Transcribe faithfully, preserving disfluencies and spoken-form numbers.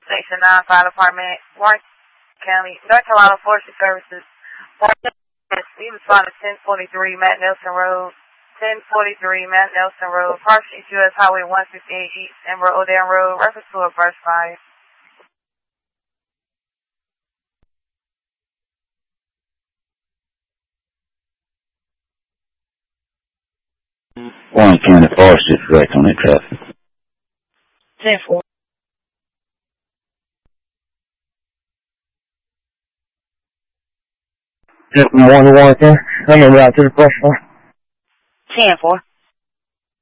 Section nine, Fire Department, Warren County, North Carolina Forestry Services. We responded to ten forty-three Matt Nelson Road, ten forty-three Matt Nelson Road, Park Street, U S Highway one fifty-eight East, and Rodale Road, reference to a brush fire. Warren County Forest is correct on that traffic. ten four. Just one to Warren County. I'm going to route to the brush fire. ten four.